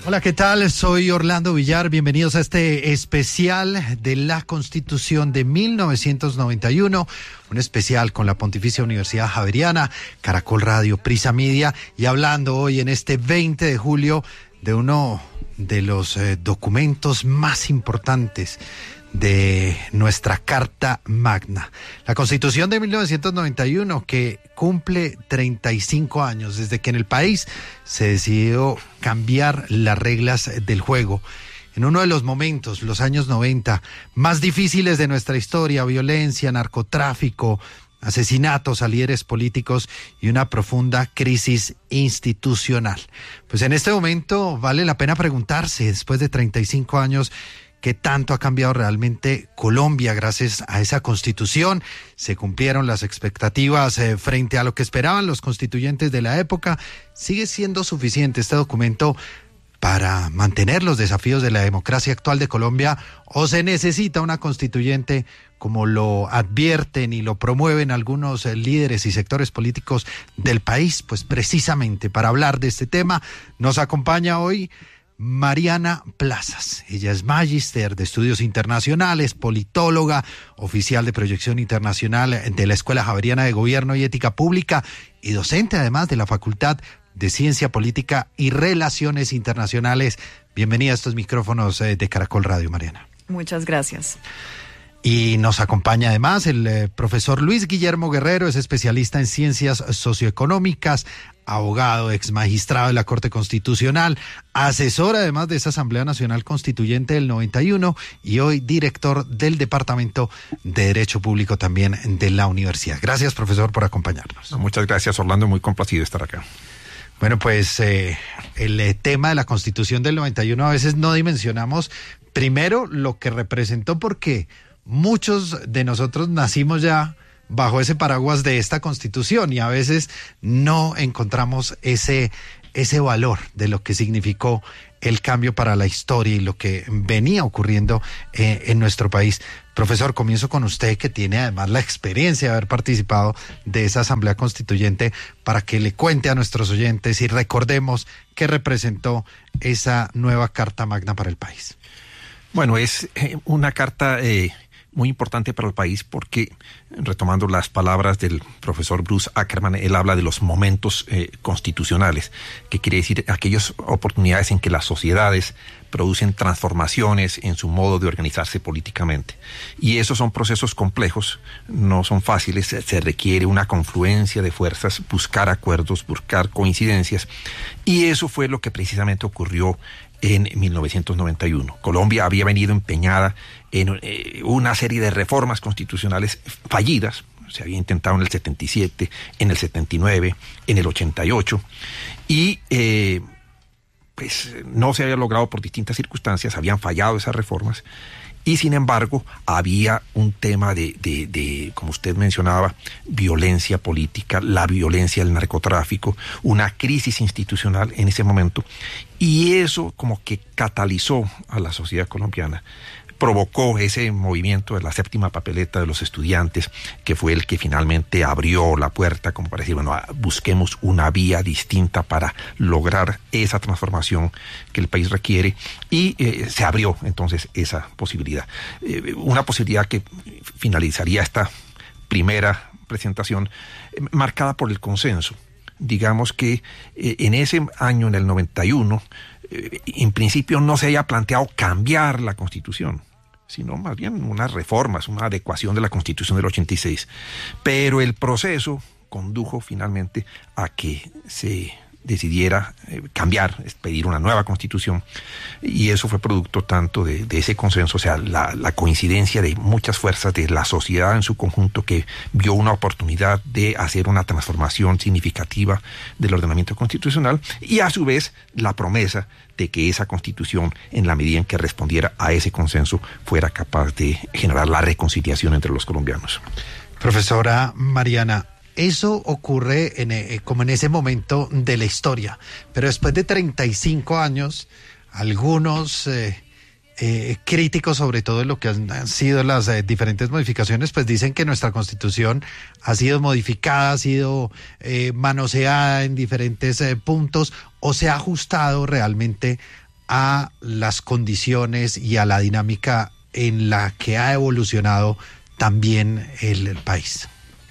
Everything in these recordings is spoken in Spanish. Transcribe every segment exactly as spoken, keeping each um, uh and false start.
Hola, ¿qué tal? Soy Orlando Villar. Bienvenidos a este especial de la Constitución de mil novecientos noventa y uno, un especial con la Pontificia Universidad Javeriana, Caracol Radio, Prisa Media, y hablando hoy en este veinte de julio de uno de los eh, documentos más importantes de nuestra Carta Magna, la Constitución de mil novecientos noventa y uno, que cumple treinta y cinco años desde que en el país se decidió cambiar las reglas del juego. En uno de los momentos, los años noventa, más difíciles de nuestra historia: violencia, narcotráfico, asesinatos a líderes políticos y una profunda crisis institucional. Pues en este momento vale la pena preguntarse, después de treinta y cinco años, ¿qué tanto ha cambiado realmente Colombia gracias a esa Constitución? ¿Se cumplieron las expectativas eh, frente a lo que esperaban los constituyentes de la época? ¿Sigue siendo suficiente este documento para mantener los desafíos de la democracia actual de Colombia, o se necesita una constituyente, como lo advierten y lo promueven algunos eh, líderes y sectores políticos del país? Pues precisamente para hablar de este tema nos acompaña hoy Mariana Plazas. Ella es magíster de estudios internacionales, politóloga, oficial de proyección internacional de la Escuela Javeriana de Gobierno y Ética Pública y docente además de la Facultad de Ciencia Política y Relaciones Internacionales. Bienvenida a estos micrófonos de Caracol Radio, Mariana. Muchas gracias. Y nos acompaña además el eh, profesor Luis Guillermo Guerrero, es especialista en ciencias socioeconómicas, abogado, ex magistrado de la Corte Constitucional, asesor además de esa Asamblea Nacional Constituyente del noventa y uno y hoy director del Departamento de Derecho Público también de la universidad. Gracias, profesor, por acompañarnos. Muchas gracias, Orlando, muy complacido de estar acá. Bueno, pues eh, el eh, tema de la Constitución del noventa y uno a veces no dimensionamos primero lo que representó, porque muchos de nosotros nacimos ya bajo ese paraguas de esta Constitución y a veces no encontramos ese, ese valor de lo que significó el cambio para la historia y lo que venía ocurriendo eh, en nuestro país. Profesor, comienzo con usted, que tiene además la experiencia de haber participado de esa Asamblea Constituyente, para que le cuente a nuestros oyentes y recordemos qué representó esa nueva Carta Magna para el país. Bueno, es eh, una carta Eh... muy importante para el país porque, retomando las palabras del profesor Bruce Ackerman, él habla de los momentos eh, constitucionales, que quiere decir aquellas oportunidades en que las sociedades producen transformaciones en su modo de organizarse políticamente. Y esos son procesos complejos, no son fáciles, se requiere una confluencia de fuerzas, buscar acuerdos, buscar coincidencias, y eso fue lo que precisamente ocurrió en mil novecientos noventa y uno. Colombia había venido empeñada en eh, una serie de reformas constitucionales fallidas. Se había intentado en el setenta y siete, en el setenta y nueve, en el ochenta y ocho, y eh, pues no se había logrado por distintas circunstancias, habían fallado esas reformas. Y sin embargo, había un tema de, de, de, como usted mencionaba, violencia política, la violencia del narcotráfico, una crisis institucional en ese momento. Y eso como que catalizó a la sociedad colombiana, provocó ese movimiento de la séptima papeleta de los estudiantes, que fue el que finalmente abrió la puerta como para decir, bueno, busquemos una vía distinta para lograr esa transformación que el país requiere, y eh, se abrió entonces esa posibilidad. Eh, una posibilidad que finalizaría esta primera presentación eh, marcada por el consenso. Digamos que eh, en ese año, en el noventa y uno, eh, en principio no se haya planteado cambiar la Constitución, sino más bien unas reformas, una adecuación de la Constitución del ochenta y seis. Pero el proceso condujo finalmente a que se decidiera eh, cambiar, pedir una nueva Constitución, y eso fue producto tanto de, de ese consenso, o sea, la, la coincidencia de muchas fuerzas de la sociedad en su conjunto, que vio una oportunidad de hacer una transformación significativa del ordenamiento constitucional, y a su vez la promesa de que esa Constitución, en la medida en que respondiera a ese consenso, fuera capaz de generar la reconciliación entre los colombianos. Profesora Mariana, eso ocurre en, eh, como en ese momento de la historia, pero después de treinta y cinco años, algunos eh, eh, críticos, sobre todo en lo que han, han sido las eh, diferentes modificaciones, pues dicen que nuestra Constitución ha sido modificada, ha sido eh, manoseada en diferentes eh, puntos, o se ha ajustado realmente a las condiciones y a la dinámica en la que ha evolucionado también el, el país?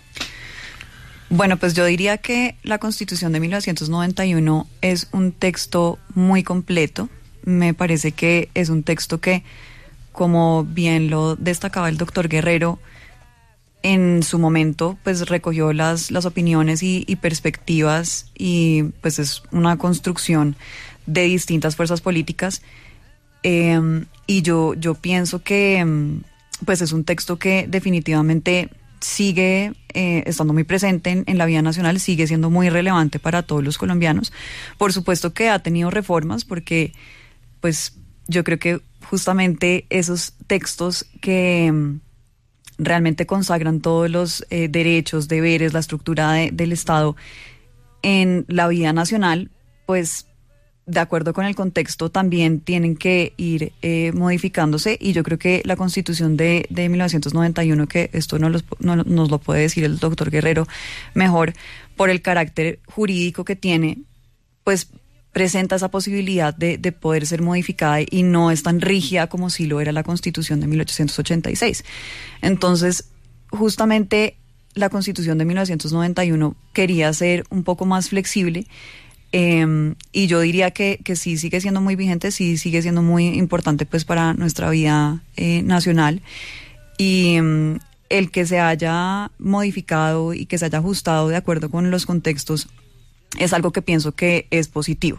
Bueno, pues yo diría que la Constitución de mil novecientos noventa y uno es un texto muy completo. Me parece que es un texto que, como bien lo destacaba el doctor Guerrero, en su momento pues recogió las, las opiniones y, y perspectivas, y pues es una construcción de distintas fuerzas políticas. Eh, y yo, yo pienso que pues es un texto que definitivamente sigue eh, estando muy presente en, en la vida nacional, sigue siendo muy relevante para todos los colombianos. Por supuesto que ha tenido reformas, porque pues yo creo que justamente esos textos que um, realmente consagran todos los eh, derechos, deberes, la estructura de, del Estado en la vida nacional, pues de acuerdo con el contexto también tienen que ir eh, modificándose, y yo creo que la Constitución de, de mil novecientos noventa y uno, que esto no, los, no nos lo puede decir el doctor Guerrero mejor, por el carácter jurídico que tiene, pues presenta esa posibilidad de, de poder ser modificada, y no es tan rígida como si lo era la Constitución de mil ochocientos ochenta y seis. Entonces, justamente la Constitución de mil novecientos noventa y uno quería ser un poco más flexible. Eh, y yo diría que, que sí sigue siendo muy vigente, sí sigue siendo muy importante pues para nuestra vida eh, nacional, y um, el que se haya modificado y que se haya ajustado de acuerdo con los contextos es algo que pienso que es positivo.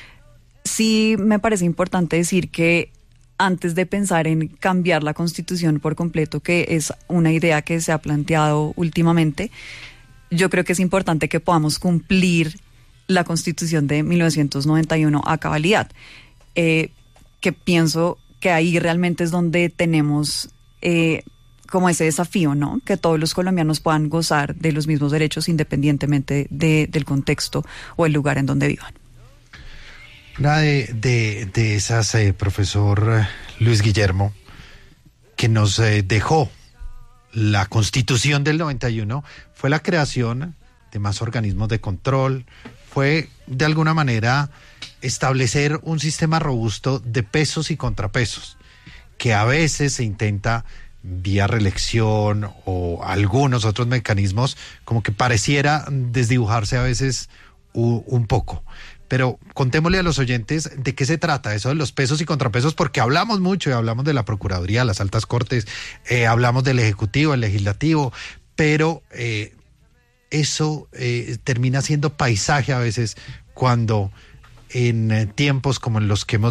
Sí me parece importante decir que antes de pensar en cambiar la Constitución por completo, que es una idea que se ha planteado últimamente, yo creo que es importante que podamos cumplir la Constitución de mil novecientos noventa y uno a cabalidad, eh, que pienso que ahí realmente es donde tenemos eh, como ese desafío, ¿no? Que todos los colombianos puedan gozar de los mismos derechos independientemente de, del contexto o el lugar en donde vivan. Una de, de, de esas, eh, profesor Luis Guillermo, que nos eh, dejó la Constitución del noventa y uno, fue la creación de más organismos de control, fue de alguna manera establecer un sistema robusto de pesos y contrapesos, que a veces se intenta vía reelección o algunos otros mecanismos, como que pareciera desdibujarse a veces u, un poco. Pero contémosle a los oyentes de qué se trata eso de los pesos y contrapesos, porque hablamos mucho y hablamos de la Procuraduría, las altas cortes, eh, hablamos del Ejecutivo, el Legislativo, pero eh, eso eh, termina siendo paisaje a veces cuando en eh, tiempos como en los que hemos